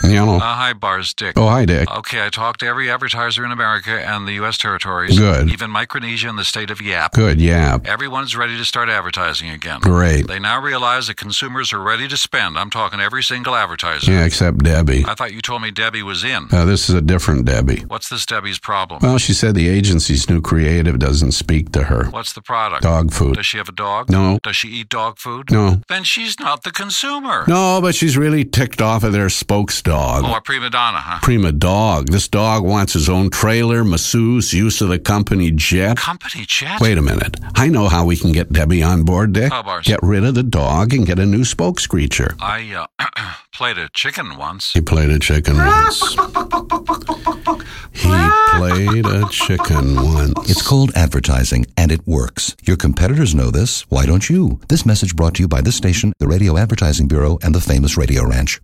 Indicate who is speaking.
Speaker 1: You know.
Speaker 2: Hi, Bars, Dick.
Speaker 1: Oh, hi, Dick.
Speaker 2: Okay, I talked to every advertiser in America and the U.S. territories.
Speaker 1: Good.
Speaker 2: Even Micronesia and the state of Yap.
Speaker 1: Good, yeah.
Speaker 2: Everyone's ready to start advertising again.
Speaker 1: Great.
Speaker 2: They now realize that consumers are ready to spend. I'm talking every single advertiser.
Speaker 1: Yeah, except Debbie.
Speaker 2: I thought you told me Debbie was in.
Speaker 1: This is a different Debbie.
Speaker 2: What's this Debbie's problem?
Speaker 1: Well, she said the agency's new creative doesn't speak to her.
Speaker 2: What's the product?
Speaker 1: Dog food.
Speaker 2: Does she have a dog?
Speaker 1: No.
Speaker 2: Does she eat dog food?
Speaker 1: No.
Speaker 2: Then she's not the consumer.
Speaker 1: No, but she's really ticked off of their spokes dog.
Speaker 2: Oh, a prima donna, huh?
Speaker 1: Prima dog. This dog wants his own trailer, masseuse, use of the company jet.
Speaker 2: Company jet?
Speaker 1: Wait a minute. I know how we can get Debbie on board, Dick.
Speaker 2: How, Bars?
Speaker 1: Get rid of the dog and get a new spoke screecher.
Speaker 2: I played a chicken once.
Speaker 1: He played a chicken once. He played a chicken once.
Speaker 3: It's called advertising, and it works. Your competitors know this. Why don't you? This message brought to you by this station, the Radio Advertising Bureau, and the famous Radio Ranch.